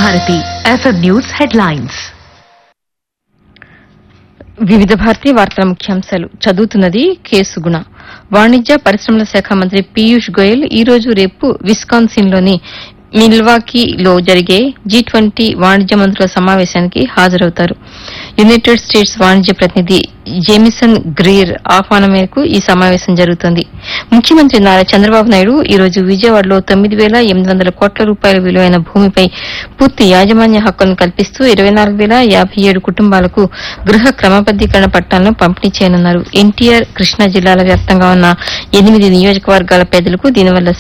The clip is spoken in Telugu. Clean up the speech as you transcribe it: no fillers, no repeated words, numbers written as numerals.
Bharati FM news headlines. వివిధ భారతీ వార్తల ముఖ్యాంశాలు చదువుతున్నది కేసుగుణ. వాణిజ్య పరిశ్రమల శాఖ మంత్రి పీయూష్ గోయల్ ఈ రోజు రేపు విస్కాన్సిన్లోని మిల్వాకీలో జరిగే G20 వాణిజ్య మంత్రుల సమావేశానికి హాజరవుతారు. యునైటెడ్ స్టేట్స్ వాణిజ్య ప్రతినిధి జేమిసన్ గ్రీర్ ఆహ్వానం మేరకు ఈ సమావేశం జరుగుతోంది. ముఖ్యమంత్రి నారా చంద్రబాబు నాయుడు ఈ రోజు విజయవాడలో 9,800 కోట్ల రూపాయల విలువైన భూమిపై పూర్తి యాజమాన్య హక్కులను కల్పిస్తూ 24,057 కుటుంబాలకు గృహ క్రమబద్దీకరణ పట్టాలను పంపిణీ చేయనున్నారు. ఎన్టీఆర్, కృష్ణా జిల్లాల వ్యాప్తంగా ఉన్న 8 నియోజకవర్గాల పేదలకు దీనివల్ల